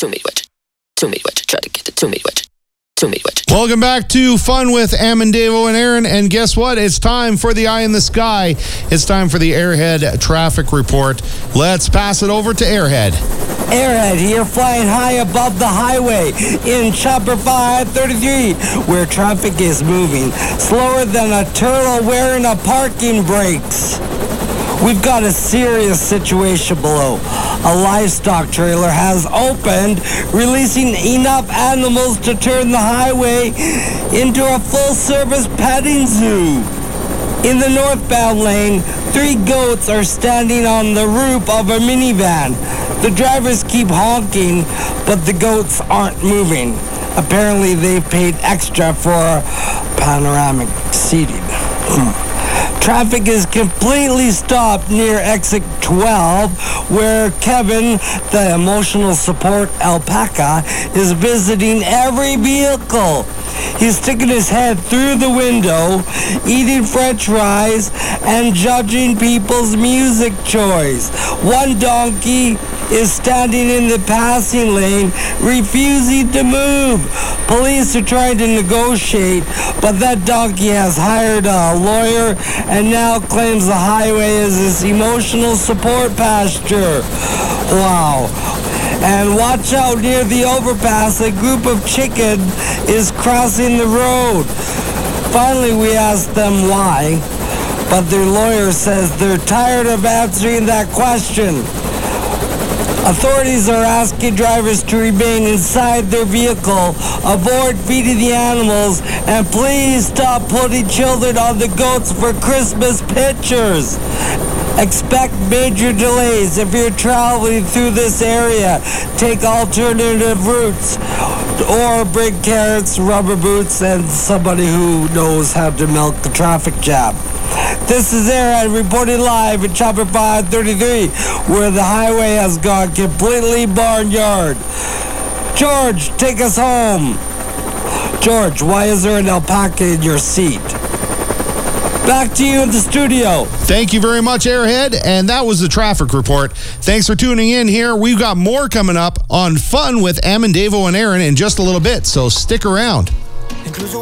Try to get it to me with it. Welcome back to Fun with Amendevo and Aaron. And guess what? It's time for the Eye in the Sky. It's time for the Airhead Traffic Report. Let's pass it over to Airhead. Airhead here, flying high above the highway in Chopper 533, where traffic is moving slower than a turtle wearing a parking brakes. We've got a serious situation below. A livestock trailer has opened, releasing enough animals to turn the highway into a full-service petting zoo. In the northbound lane, 3 goats are standing on the roof of a minivan. The drivers keep honking, but the goats aren't moving. Apparently, they've paid extra for panoramic seating. Traffic is completely stopped near exit 12, where Kevin, the emotional support alpaca, is visiting every vehicle. He's sticking his head through the window, eating french fries, and judging people's music choice. One donkey is standing in the passing lane, refusing to move. Police are trying to negotiate, but that donkey has hired a lawyer and now claims the highway is his emotional support pasture. Wow. And watch out near the overpass, a group of chicken is crossing the road. Finally, we asked them why, but their lawyer says they're tired of answering that question. Authorities are asking drivers to remain inside their vehicle, avoid feeding the animals, and please stop putting children on the goats for Christmas pictures. Expect major delays if you're traveling through this area. Take alternative routes or bring carrots, rubber boots, and somebody who knows how to milk the traffic jam. This is Aaron reporting live in Chopper 533, where the highway has gone completely barnyard. George, take us home. George, why is there an alpaca in your seat? Back to you in the studio. Thank you very much, Airhead. And that was the traffic report. Thanks for tuning in here. We've got more coming up on Fun with Amendevo and Aaron in just a little bit, so stick around.